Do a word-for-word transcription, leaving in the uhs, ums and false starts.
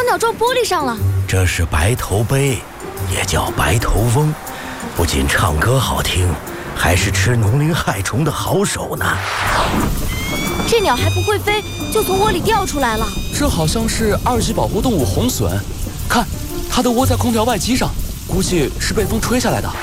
鸟撞玻璃上了。 这是白头鹎，也叫白头翁，不仅唱歌好听，还是吃农灵害虫的好手呢。 这鸟还不会飞，就从窝里掉出来了。 这好像是二级保护动物红隼，看，它的窝在空调外机上，估计是被风吹下来的。